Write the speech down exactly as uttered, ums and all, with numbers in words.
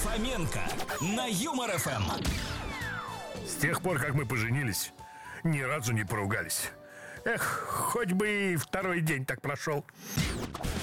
Фоменко на Юмор эф эм. С тех пор, как мы поженились, ни разу не поругались. Эх, хоть бы и второй день так прошел.